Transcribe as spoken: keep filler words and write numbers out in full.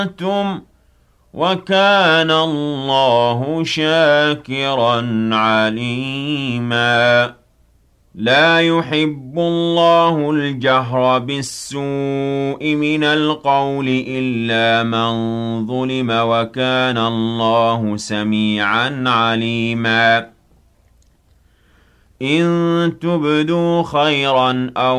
أَنتُمْ وَكَانَ اللَّهُ شَاكِرًا عَلِيمًا لا يحب الله الجهر بالسوء من القول إلا من ظلم وكان الله سميعا عليما إن تبدوا خيرا أو